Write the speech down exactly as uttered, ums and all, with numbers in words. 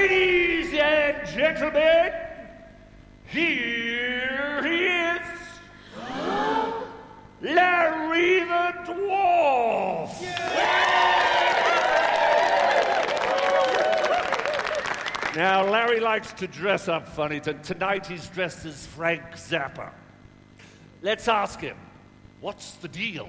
Ladies and gentlemen, here he is, Larry the Dwarf. Now, Larry likes to dress up funny. T- Tonight he's dressed as Frank Zappa. Let's ask him, what's the deal?